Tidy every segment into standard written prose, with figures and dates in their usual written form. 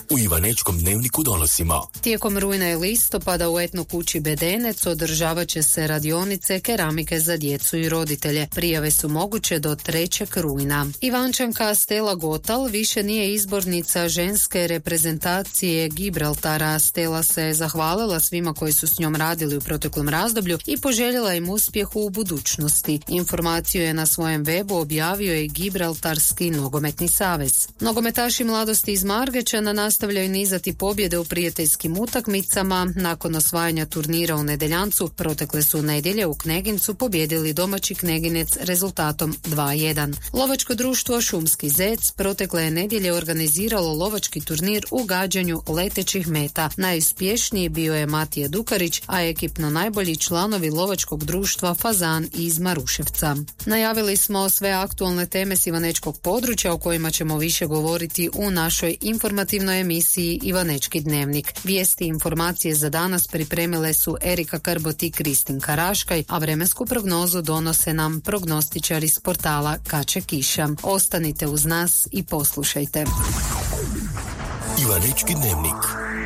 U Ivanečkom dnevniku donosimo. Tijekom rujna i listopada u etno kući Bedenec održavat će se radionice keramike za djecu i roditelje. Prijave su moguće do 3. rujna. Ivančanka Stela Gotal više nije izbornica ženske reprezentacije Gibraltara. Stela se zahvalila svima koji su s njom radili u proteklom razdoblju i poželjela im uspjehu u budućnosti. Informaciju je na svojem webu objavio i Gibraltarski nogometni savez. Nogometaši mladosti iz Margećana nastavljaju nizati pobjede u prijateljskim utakmicama. Nakon osvajanja turnira u Nedeljancu, protekle su nedjelje u Knegincu pobijedili domaći Kneginec rezultatom 2:1. Lovačko društvo Šumski zec protekle je nedjelje organiziralo lovački turnir u gađanju letećih meta. Najuspješniji bio je Matija Dukarić, a ekipno najbolji članovi lovačkog društva Fazan iz Maruševca. Najavili smo sve aktualne teme s ivanečkog područja o kojima ćemo više govoriti u našoj informativnoj emisiji Ivanečki dnevnik. Vijesti i informacije za danas pripremile su Erika Krbot i Kristin Karaškaj, a vremensku prognozu donose nam prognostičari s portala Kače kiša. Ostanite uz nas i poslušajte. Ivanečki dnevnik.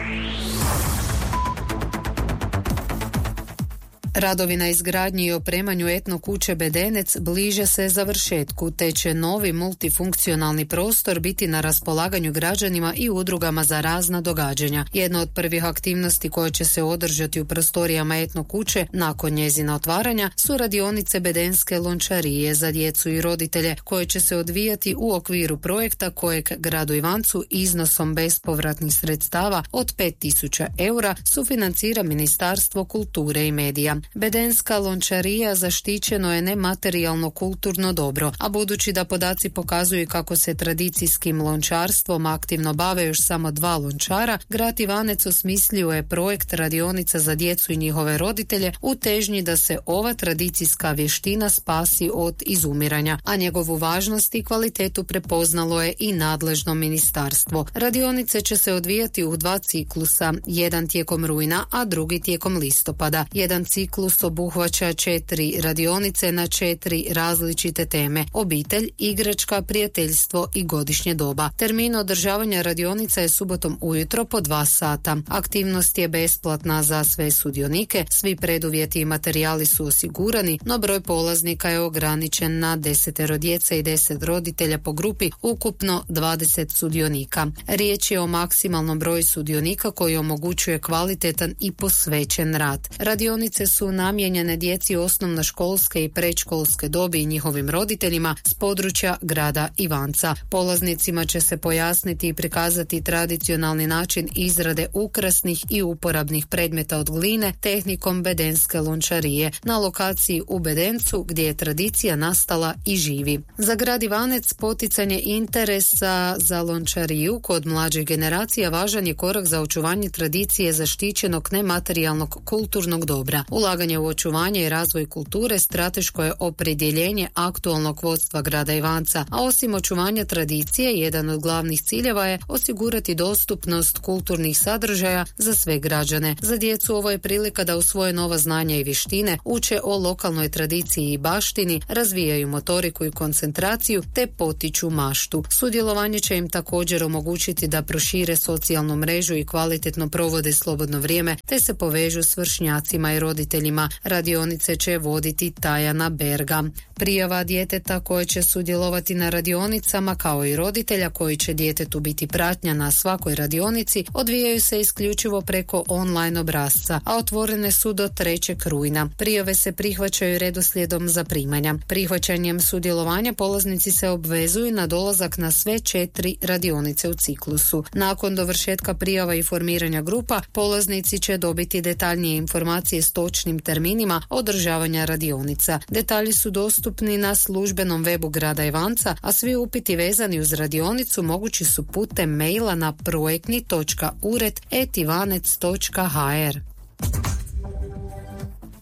Radovi na izgradnji i opremanju etno kuće Bedenec bliže se završetku, te će novi multifunkcionalni prostor biti na raspolaganju građanima i udrugama za razna događanja. Jedna od prvih aktivnosti koje će se održati u prostorijama etno kuće nakon njezina otvaranja su radionice Bedenske lončarije za djecu i roditelje, koje će se odvijati u okviru projekta kojeg gradu Ivancu iznosom bespovratnih sredstava od 5.000 eura sufinancira Ministarstvo kulture i medija. Bedenska lončarija zaštićeno je nematerijalno kulturno dobro, a budući da podaci pokazuju kako se tradicijskim lončarstvom aktivno bave još samo 2 lončara, grad Ivanec osmislio je projekt radionica za djecu i njihove roditelje u težnji da se ova tradicijska vještina spasi od izumiranja, a njegovu važnost i kvalitetu prepoznalo je i nadležno ministarstvo. Radionice će se odvijati u 2 ciklusa, jedan tijekom rujna, a drugi tijekom listopada. Jedan ciklus obuhvaća 4 radionice na 4 različite teme: obitelj, igračka, prijateljstvo i godišnje doba. Termin održavanja radionica je subotom ujutro po 2 sata. Aktivnost je besplatna za sve sudionike, svi preduvjeti i materijali su osigurani, no broj polaznika je ograničen na 10 djece i 10 roditelja po grupi, ukupno 20 sudionika. Riječ je o maksimalnom broju sudionika koji omogućuje kvalitetan i posvećen rad. Radionice su namijenjene djeci osnovnoškolske i predškolske dobi i njihovim roditeljima s područja grada Ivanca. Polaznicima će se pojasniti i prikazati tradicionalni način izrade ukrasnih i uporabnih predmeta od gline tehnikom bedenske lončarije na lokaciji u Bedencu gdje je tradicija nastala i živi. Za grad Ivanec poticanje interesa za lončariju kod mlađih generacija važan je korak za očuvanje tradicije zaštićenog nematerijalnog kulturnog dobra. Ulaganje u očuvanje i razvoj kulture strateško je opredjeljenje aktualnog vodstva grada Ivanca, a osim očuvanja tradicije, jedan od glavnih ciljeva je osigurati dostupnost kulturnih sadržaja za sve građane. Za djecu ovo je prilika da usvoje nova znanja i vještine, uče o lokalnoj tradiciji i baštini, razvijaju motoriku i koncentraciju te potiču maštu. Sudjelovanje će im također omogućiti da prošire socijalnu mrežu i kvalitetno provode slobodno vrijeme te se povežu s vršnjacima i roditeljima. Radionice će voditi Tajana Berga. Prijava djeteta koje će sudjelovati na radionicama kao i roditelja koji će djetetu biti pratnja na svakoj radionici odvijaju se isključivo preko online obrasca, a otvorene su do 3. rujna. Prijave se prihvaćaju redoslijedom zaprimanja. Prihvaćanjem sudjelovanja polaznici se obvezuju na dolazak na sve 4 radionice u ciklusu. Nakon dovršetka prijava i formiranja grupa, polaznici će dobiti detaljnije informacije s točnim terminima održavanja radionica. Detalji su dostupni na službenom webu grada Ivanca, a svi upiti vezani uz radionicu mogući su putem maila na projektni.ured@ivanec.hr.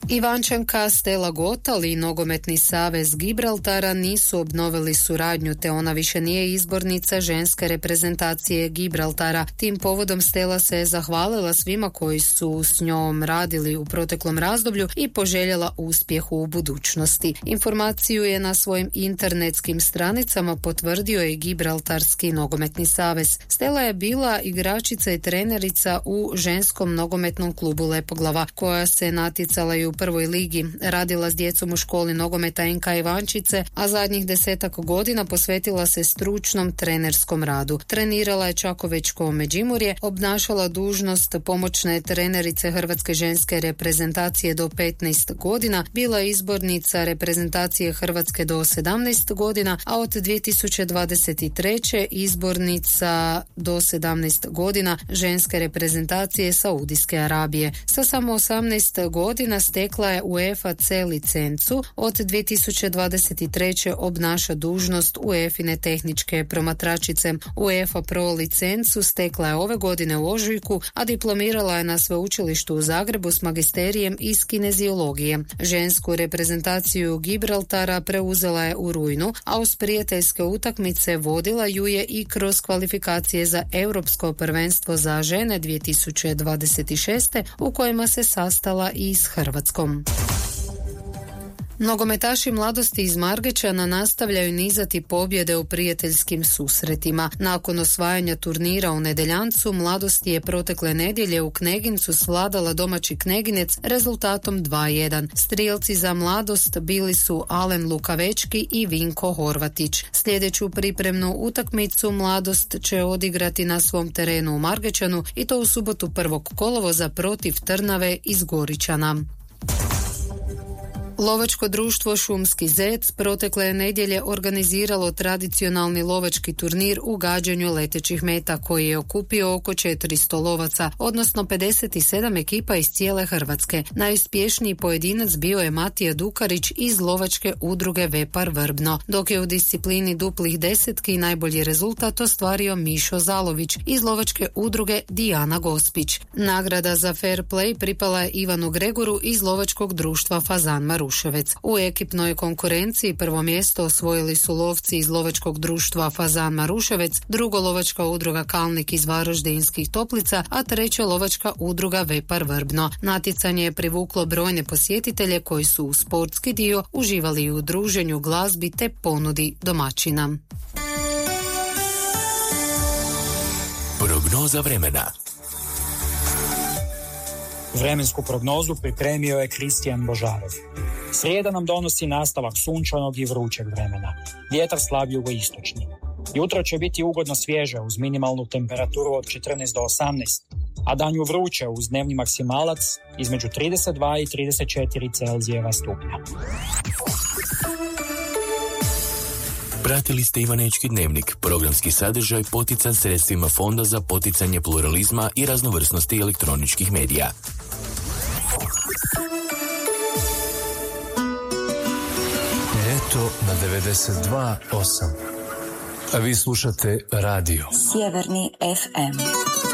Ivančanka Stella Gotal i Nogometni savez Gibraltara nisu obnovili suradnju, te ona više nije izbornica ženske reprezentacije Gibraltara. Tim povodom Stella se zahvalila svima koji su s njom radili u proteklom razdoblju i poželjela uspjeh u budućnosti. Informaciju je na svojim internetskim stranicama potvrdio i Gibraltarski nogometni savez. Stella je bila igračica i trenerica u ženskom nogometnom klubu Lepoglava, koja se natjecala i u prvoj ligi. Radila s djecom u školi nogometa NK Ivančice, a zadnjih 10 godina posvetila se stručnom trenerskom radu. Trenirala je Čakovečko Međimurje, obnašala dužnost pomoćne trenerice Hrvatske ženske reprezentacije do 15 godina, bila je izbornica reprezentacije Hrvatske do 17 godina, a od 2023. izbornica do 17 godina ženske reprezentacije Saudijske Arabije. Sa samo 18 godina stekla je UEFA C licencu, od 2023. obnaša dužnost UEFA-ine tehničke promatračice. UEFA Pro licencu stekla je ove godine u ožujku, a diplomirala je na sveučilištu u Zagrebu s magisterijem iz kineziologije. Žensku reprezentaciju Gibraltara preuzela je u rujnu, a uz prijateljske utakmice vodila ju je i kroz kvalifikacije za Europsko prvenstvo za žene 2026. u kojima se sastala i s Hrvatskom. Nogometaši Mladosti iz Margećana nastavljaju nizati pobjede u prijateljskim susretima. Nakon osvajanja turnira u Nedeljancu, Mladost je protekle nedjelje u Knegincu svladala domaći Kneginec rezultatom 2:1. Strijelci za Mladost bili su Alen Lukavečki i Vinko Horvatić. Sljedeću pripremnu utakmicu Mladost će odigrati na svom terenu u Margećanu i to u subotu 1. kolovoza protiv Trnave iz Goričana. Lovačko društvo Šumski zec protekle je nedjelje organiziralo tradicionalni lovački turnir u gađanju letećih meta koji je okupio oko 400 lovaca, odnosno 57 ekipa iz cijele Hrvatske. Najuspješniji pojedinac bio je Matija Dukarić iz lovačke udruge Vepar Vrbno, dok je u disciplini duplih desetki najbolji rezultat ostvario Mišo Zalović iz lovačke udruge Dijana Gospić. Nagrada za fair play pripala je Ivanu Gregoru iz lovačkog društva Fazan Maruševec. U ekipnoj konkurenciji prvo mjesto osvojili su lovci iz lovačkog društva Fazan Maruševec, drugo lovačka udruga Kalnik iz Varaždinskih Toplica, a treća lovačka udruga Vepar Vrbno. Natjecanje je privuklo brojne posjetitelje koji su u sportski dio uživali u druženju, glazbi te ponudi domaćina. Prognoza vremena. Vremensku prognozu pripremio je Kristijan Božarov. Srijeda nam donosi nastavak sunčanog i vrućeg vremena. Vjetar slab jugoistočni. Jutro će biti ugodno svježe uz minimalnu temperaturu od 14 do 18, a danju vruće uz dnevni maksimalac između 32 i 34 Celzijeva stupnja. Pratili ste Ivanečki dnevnik, programski sadržaj potican sredstvima Fonda za poticanje pluralizma i raznovrsnosti elektroničkih medija. Ljeto na 92.8. A vi slušate radio Sjeverni FM.